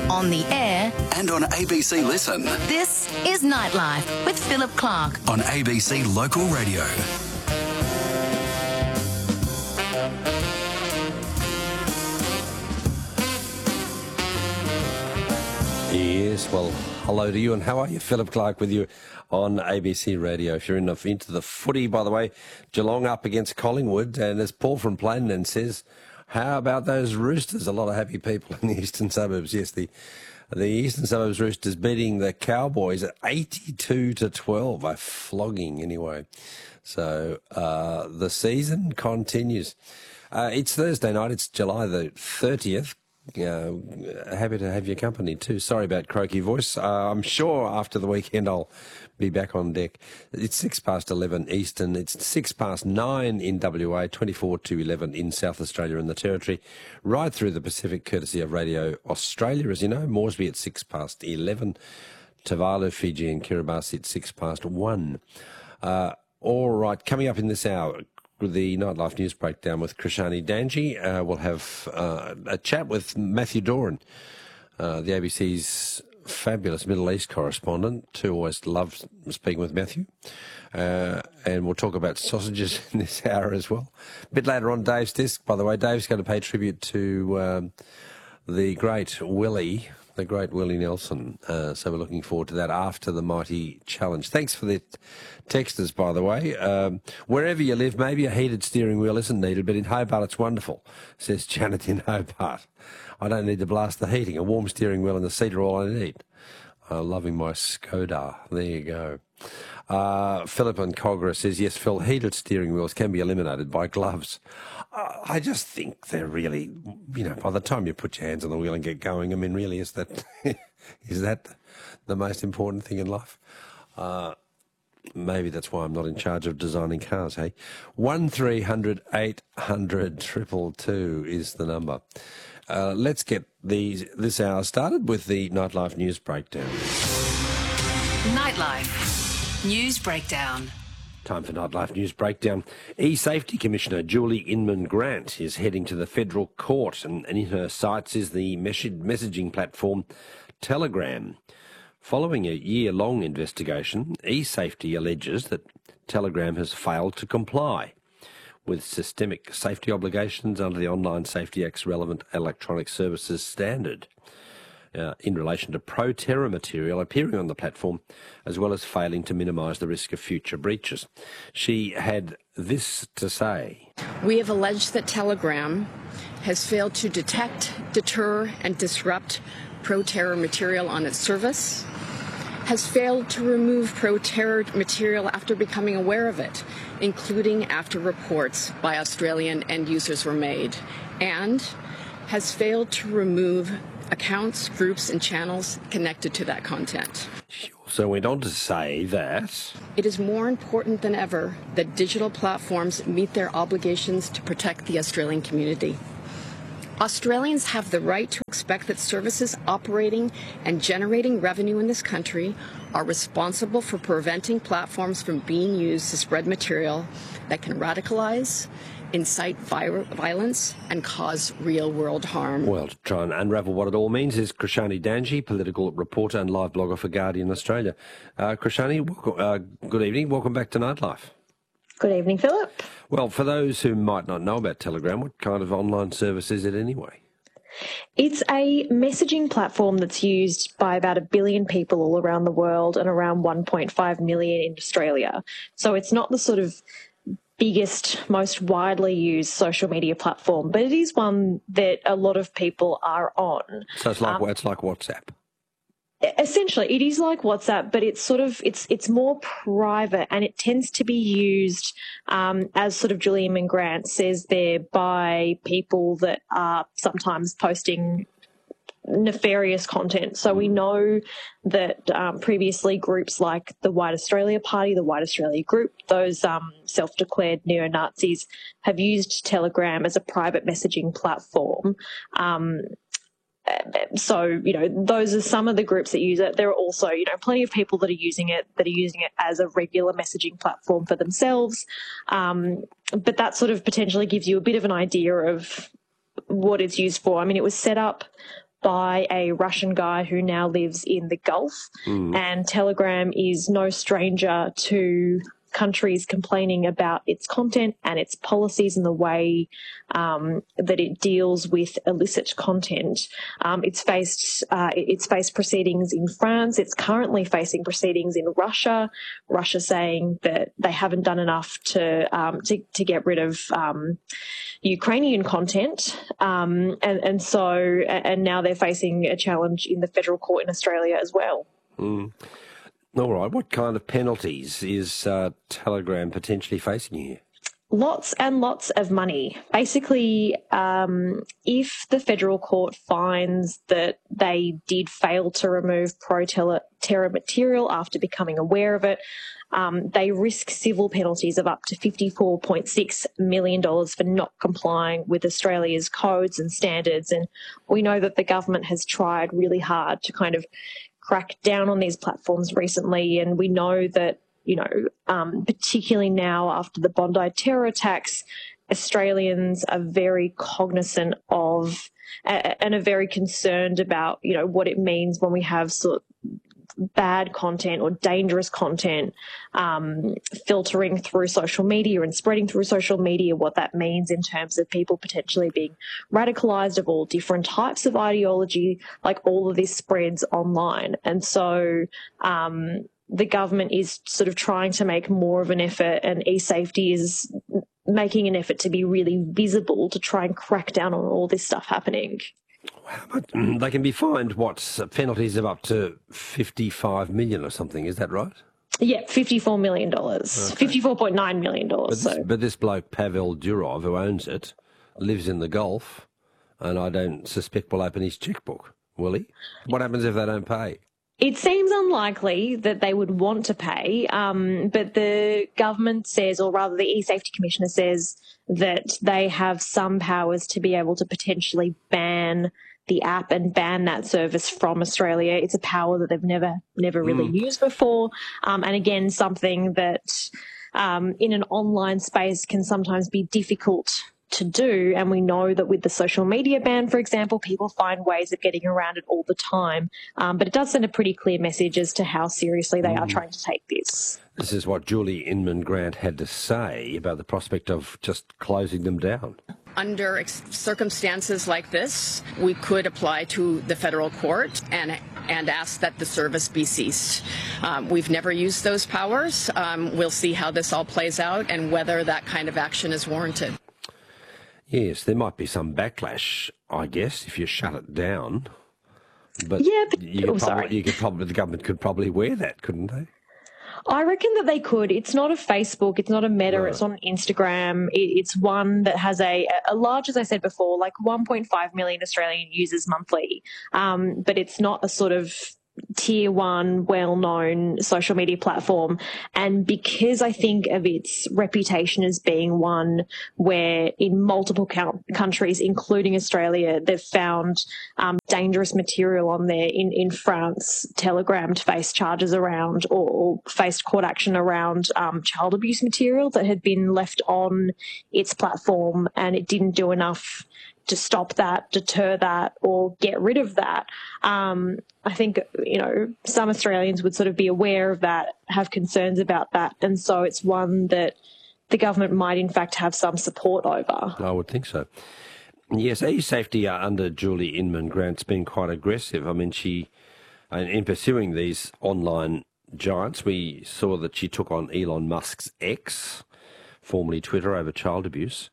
on the air, and on ABC Listen. this is Nightlife with Philip Clark. On ABC Local Radio. Yes, well, hello to you, and how are you? Philip Clark with you on ABC Radio. If you're into the footy, by the way, Geelong up against Collingwood, and as Paul from Plainland says, how about those Roosters? A lot of happy people in the eastern suburbs. Yes, the eastern suburbs Roosters beating the Cowboys at 82-12, a flogging anyway. So the season continues. It's Thursday night. It's July the 30th. Happy to have your company too. Sorry about croaky voice. I'm sure after the weekend I'll be back on deck. It's 11:06 Eastern. It's 9:06 in WA, 24-11 in South Australia and the Territory, right through the Pacific, courtesy of Radio Australia. As you know, Moresby at 11:06, Tuvalu, Fiji and Kiribati at 1:06. All right, coming up in this hour, the Nightlife News Breakdown with Krishani Danji. We'll have a chat with Matthew Doran, the ABC's fabulous Middle East correspondent, who always loves speaking with Matthew. And we'll talk about sausages in this hour as well. A bit later on, Dave's Disc, by the way. Dave's going to pay tribute to the great Willie Nelson. So we're looking forward to that after the Mighty Challenge. Thanks for the texters, by the way. Wherever you live, maybe a heated steering wheel isn't needed, but in Hobart it's wonderful, says Janet in Hobart. I don't need to blast the heating. A warm steering wheel and the seat are all I need. Loving my Skoda. There you go. Philip and Cogra says, yes, Phil, heated steering wheels can be eliminated by gloves. I just think they're really, by the time you put your hands on the wheel and get going, I mean, really, is that the most important thing in life? Maybe that's why I'm not in charge of designing cars, hey? 1300 800 222 is the number. Let's get this hour started with the Nightlife News Breakdown. Nightlife News Breakdown. Time for Nightlife News Breakdown. E-Safety Commissioner Julie Inman-Grant is heading to the federal court, and in her sights is the messaging platform Telegram. Following a year-long investigation, E-Safety alleges that Telegram has failed to comply with systemic safety obligations under the Online Safety Act's relevant electronic services standard in relation to pro-terror material appearing on the platform, as well as failing to minimise the risk of future breaches. She had this to say. We have alleged that Telegram has failed to detect, deter, and disrupt pro-terror material on its service, has failed to remove pro-terror material after becoming aware of it, including after reports by Australian end users were made, and has failed to remove accounts, groups, and channels connected to that content. She also went on to say that it is more important than ever that digital platforms meet their obligations to protect the Australian community. Australians have the right to expect that services operating and generating revenue in this country are responsible for preventing platforms from being used to spread material that can radicalize, incite violence, and cause real-world harm. Well, to try and unravel what it all means is Krishani Danji, political reporter and live blogger for Guardian Australia. Krishani, good evening. Welcome back to Nightlife. Good evening, Philip. Well, for those who might not know about Telegram, what kind of online service is it anyway? It's a messaging platform that's used by about 1 billion people all around the world and around 1.5 million in Australia. So it's not the sort of biggest, most widely used social media platform, but it is one that a lot of people are on. So it's like WhatsApp. Essentially, it is like WhatsApp, but it's sort of it's more private, and it tends to be used, as sort of Julie Inman-Grant says there, by people that are sometimes posting nefarious content. So we know that previously groups like the White Australia Party, the White Australia Group, those self-declared neo-Nazis have used Telegram as a private messaging platform. So, those are some of the groups that use it. There are also, plenty of people that are using it as a regular messaging platform for themselves. But that sort of potentially gives you a bit of an idea of what it's used for. I mean, it was set up by a Russian guy who now lives in the Gulf. And Telegram is no stranger to countries complaining about its content and its policies and the way that it deals with illicit content. It's faced proceedings in France. It's currently facing proceedings in Russia. Russia saying that they haven't done enough to get rid of Ukrainian content, and now they're facing a challenge in the federal court in Australia as well. All right. What kind of penalties is Telegram potentially facing here? Lots and lots of money. Basically, if the federal court finds that they did fail to remove pro-terror material after becoming aware of it, they risk civil penalties of up to $54.6 million for not complying with Australia's codes and standards. And we know that the government has tried really hard to kind of crack down on these platforms recently, and we know that, particularly now after the Bondi terror attacks, Australians are very cognizant of and are very concerned about, what it means when we have sort of bad content or dangerous content filtering through social media and spreading through social media, what that means in terms of people potentially being radicalized of all different types of ideology, like all of this spreads online. And so the government is sort of trying to make more of an effort, and eSafety is making an effort to be really visible to try and crack down on all this stuff happening. But they can be fined, penalties of up to $55 million or something, is that right? Yeah, $54 million. Okay. $54.9 million. But this bloke, Pavel Durov, who owns it, lives in the Gulf, and I don't suspect will open his checkbook, will he? What happens if they don't pay? It seems unlikely that they would want to pay, but the government says, or rather the eSafety Commissioner says, that they have some powers to be able to potentially ban the app and ban that service from Australia. It's a power that they've never really used before. And again, something that in an online space can sometimes be difficult to do. And we know that with the social media ban, for example, people find ways of getting around it all the time. But it does send a pretty clear message as to how seriously they are trying to take this. This is what Julie Inman-Grant had to say about the prospect of just closing them down. Under circumstances like this, we could apply to the federal court and ask that the service be ceased. We've never used those powers. We'll see how this all plays out and whether that kind of action is warranted. Yes, there might be some backlash, I guess, if you shut it down. But the government could probably wear that, couldn't they? I reckon that they could. It's not a Facebook, it's not a Meta, It's not an Instagram. It's one that has a large, as I said before, like 1.5 million Australian users monthly. But it's not a sort of tier one, well-known social media platform. And because I think of its reputation as being one where in multiple countries, including Australia, they've found dangerous material on there. In France, Telegram faced charges around or faced court action around child abuse material that had been left on its platform, and it didn't do enough to stop that, deter that, or get rid of that. I think, some Australians would sort of be aware of that, have concerns about that, and so it's one that the government might in fact have some support over. I would think so. Yes, eSafety under Julie Inman-Grant's been quite aggressive. I mean, in pursuing these online giants, we saw that she took on Elon Musk's X, formerly Twitter, over child abuse.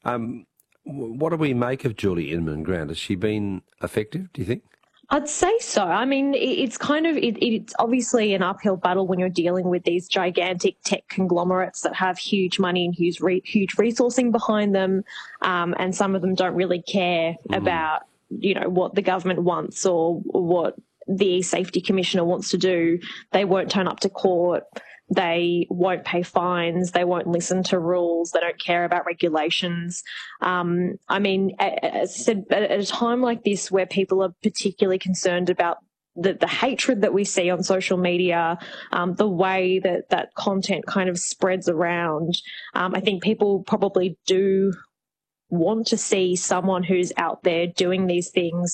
What do we make of Julie Inman-Grant? Has she been effective, do you think? I'd say so. I mean, it's kind of it's obviously an uphill battle when you're dealing with these gigantic tech conglomerates that have huge money and huge resourcing behind them, and some of them don't really care about what the government wants or what the Safety Commissioner wants to do. They won't turn up to court. They won't pay fines. They won't listen to rules. They don't care about regulations. I mean, as I said, at a time like this where people are particularly concerned about the hatred that we see on social media, the way that content kind of spreads around, I think people probably do want to see someone who's out there doing these things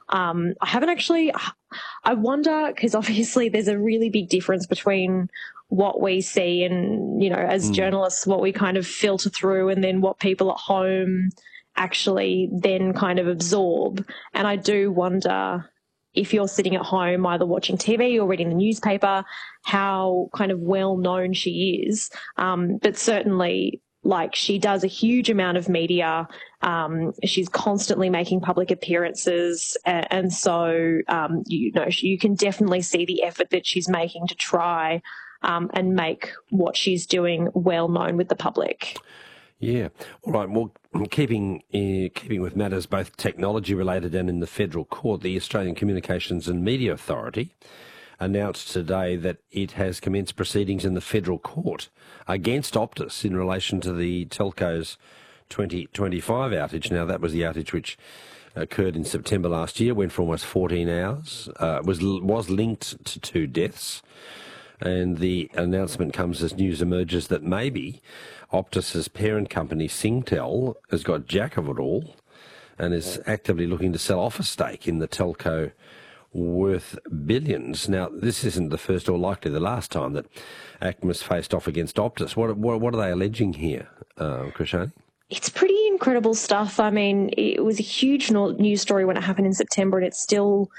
I haven't actually, I wonder, because obviously there's a really big difference between what we see and, as journalists, what we kind of filter through and then what people at home actually then kind of absorb. And I do wonder if you're sitting at home either watching TV or reading the newspaper, how kind of well known she is. But certainly, like, she does a huge amount of media. She's constantly making public appearances. And so, you can definitely see the effort that she's making to try and make what she's doing well known with the public. Yeah. All right. Well, keeping with matters both technology related and in the federal court, the Australian Communications and Media Authority announced today that it has commenced proceedings in the federal court against Optus in relation to the telco's 2025 outage. Now, that was the outage which occurred in September last year, went for almost 14 hours, was linked to 2 deaths. And the announcement comes as news emerges that maybe Optus's parent company, Singtel, has got jack of it all and is actively looking to sell off a stake in the telco worth billions. Now, this isn't the first or likely the last time that ACMA's faced off against Optus. What are they alleging here, Krishani? It's pretty incredible stuff. I mean, it was a huge news story when it happened in September, and it's still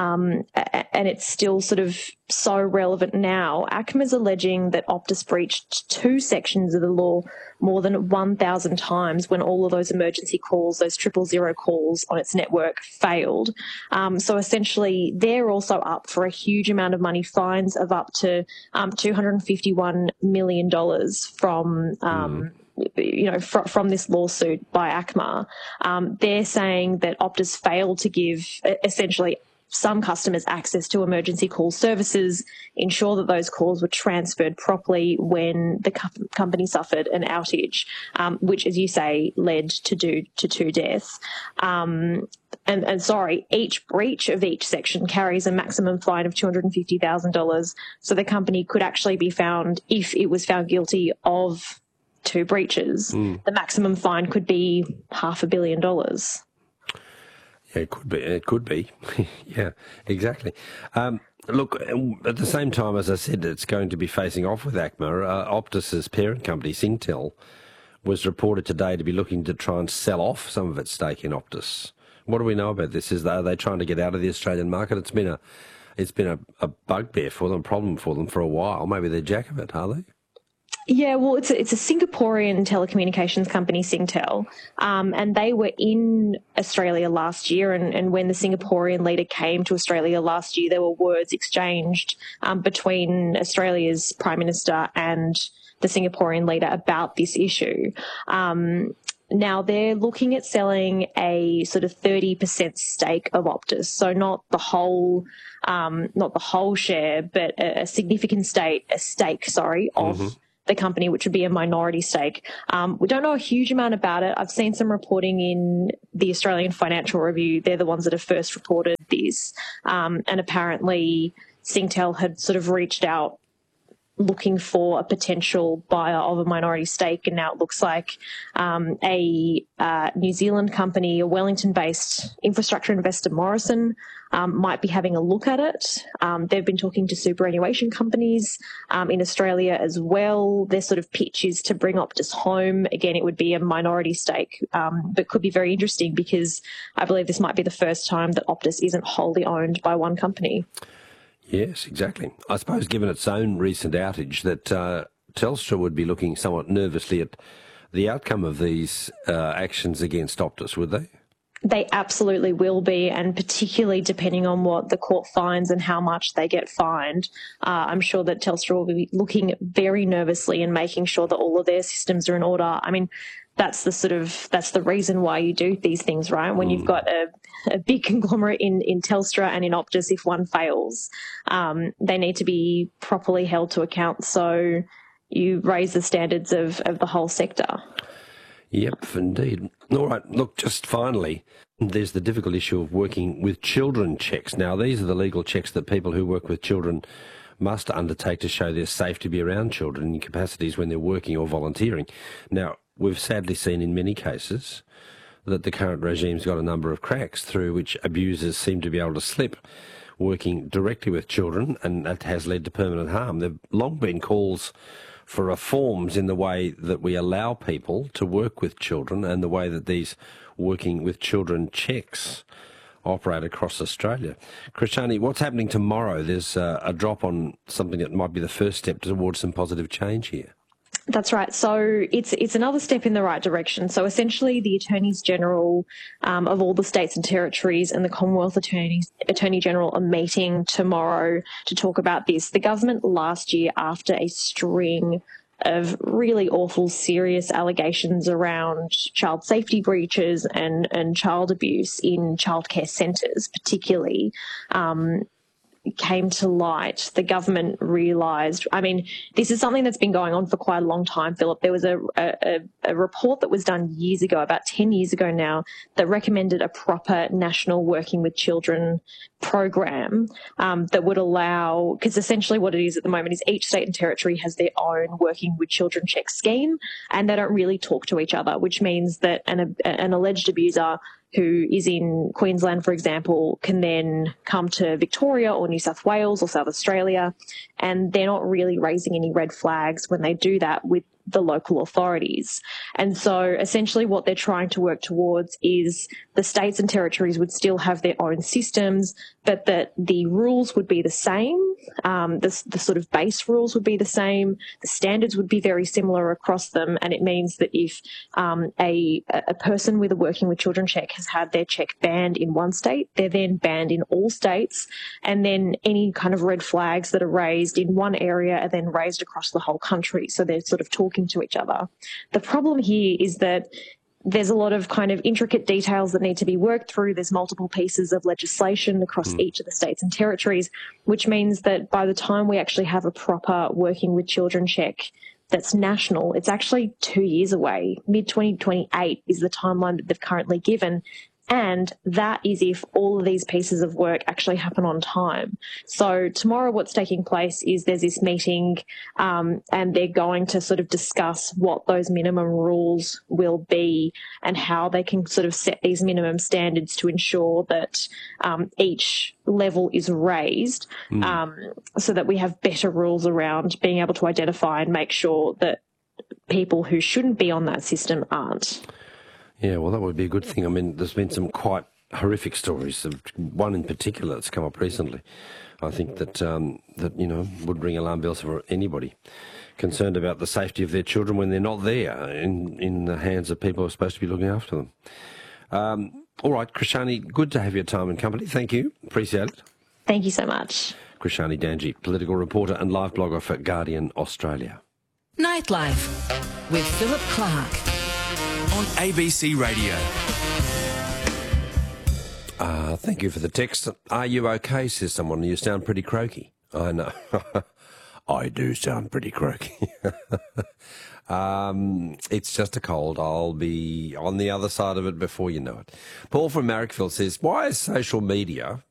sort of so relevant now. ACMA's alleging that Optus breached 2 sections of the law more than 1,000 times when all of those emergency calls, those 000 calls on its network failed. So essentially, they're also up for a huge amount of money, fines of up to $251 million from this lawsuit by ACMA. They're saying that Optus failed to give essentially some customers access to emergency call services, ensure that those calls were transferred properly when the company suffered an outage, which, as you say, led to 2 deaths. And each breach of each section carries a maximum fine of $250,000. So the company could actually be found, if it was found guilty of 2 breaches, the maximum fine could be $500 million. Yeah, it could be. Yeah, exactly. Look, at the same time, as I said, it's going to be facing off with ACMA. Optus's parent company, Singtel, was reported today to be looking to try and sell off some of its stake in Optus. What do we know about this? Are they trying to get out of the Australian market? It's been a bugbear for them, a problem for them for a while. Maybe they're jack of it, are they? Yeah, well, it's a Singaporean telecommunications company, Singtel, and they were in Australia last year. And when the Singaporean leader came to Australia last year, there were words exchanged between Australia's Prime Minister and the Singaporean leader about this issue. Now they're looking at selling a sort of 30% stake of Optus, so not the whole share, but a significant stake of the company, which would be a minority stake. We don't know a huge amount about it. I've seen some reporting in the Australian Financial Review. They're the ones that have first reported this. And apparently Singtel had sort of reached out looking for a potential buyer of a minority stake, and now it looks like a New Zealand company, a Wellington-based infrastructure investor, Morrison, might be having a look at it. They've been talking to superannuation companies in Australia as well. Their sort of pitch is to bring Optus home. Again, it would be a minority stake, but could be very interesting because I believe this might be the first time that Optus isn't wholly owned by one company. Yes, exactly. I suppose given its own recent outage that Telstra would be looking somewhat nervously at the outcome of these actions against Optus, would they? They absolutely will be, and particularly depending on what the court finds and how much they get fined, I'm sure that Telstra will be looking very nervously and making sure that all of their systems are in order. I mean, that's the reason why you do these things, right? When you've got a big conglomerate in Telstra and in Optus, if one fails, they need to be properly held to account. So you raise the standards of the whole sector. Yep, indeed. All right, look, just finally, there's the difficult issue of working with children checks. Now, these are the legal checks that people who work with children must undertake to show they're safe to be around children in capacities when they're working or volunteering. Now, we've sadly seen in many cases that the current regime's got a number of cracks through which abusers seem to be able to slip, working directly with children, and that has led to permanent harm. There have long been calls for reforms in the way that we allow people to work with children and the way that these working with children checks operate across Australia. Krishani, what's happening tomorrow? There's a drop on something that might be the first step towards some positive change here. That's right. So it's another step in the right direction. So essentially the Attorneys General of all the states and territories and the Commonwealth Attorney General are meeting tomorrow to talk about this. The government last year, after a string of really awful, serious allegations around child safety breaches and child abuse in childcare centres particularly, came to light, the government realised, I mean, this is something that's been going on for quite a long time, Philip. There was a report that was done years ago, about 10 years ago now, that recommended a proper national working with children program that would allow, because essentially what it is at the moment is each state and territory has their own working with children check scheme, and they don't really talk to each other, which means that an alleged abuser who is in Queensland, for example, can then come to Victoria or New South Wales or South Australia, and they're not really raising any red flags when they do that with the local authorities. And so essentially what they're trying to work towards is the states and territories would still have their own systems, but that the rules would be the same. The sort of base rules would be the same. The standards would be very similar across them. And it means that if a person with a working with children check has had their check banned in one state, they're then banned in all states. And then any kind of red flags that are raised in one area are then raised across the whole country. So they're sort of talking to each other. The problem here is that there's a lot of kind of intricate details that need to be worked through. There's multiple pieces of legislation across each of the states and territories, which means that by the time we actually have a proper working with children check that's national, it's actually 2 years away. Mid-2028 is the timeline that they've currently given. And that is if all of these pieces of work actually happen on time. So tomorrow what's taking place is there's this meeting and they're going to sort of discuss what those minimum rules will be and how they can sort of set these minimum standards to ensure that each level is raised so that we have better rules around being able to identify and make sure that people who shouldn't be on that system aren't. Yeah, well, that would be a good thing. I mean, there's been some quite horrific stories. One in particular that's come up recently. I think that would ring alarm bells for anybody concerned about the safety of their children when they're not there in the hands of people who are supposed to be looking after them. All right, Krishani, good to have your time and company. Thank you. Appreciate it. Thank you so much. Krishani Danji, political reporter and live blogger for Guardian Australia. Nightlife with Philip Clark. On ABC Radio. Thank you for the text. Are you okay, says someone. You sound pretty croaky. I know. I do sound pretty croaky. It's just a cold. I'll be on the other side of it before you know it. Paul from Marrickville says, why is social media